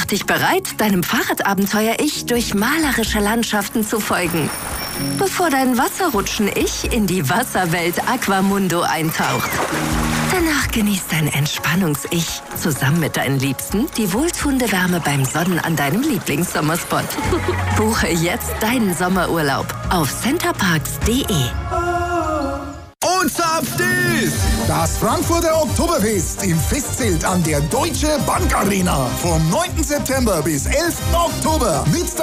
dich bereit, deinem Fahrradabenteuer-Ich durch malerische Landschaften zu folgen, bevor dein Wasserrutschen-Ich in die Wasserwelt Aquamundo eintaucht. Danach genießt dein Entspannungs-Ich zusammen mit deinen Liebsten die wohltuende Wärme beim Sonnen an deinem Lieblingssommerspot. Buche jetzt deinen Sommerurlaub auf centerparks.de. Und zapft ist das Frankfurter Oktoberfest im Festzelt an der Deutsche Bank Arena vom 9. September bis 11. Oktober mit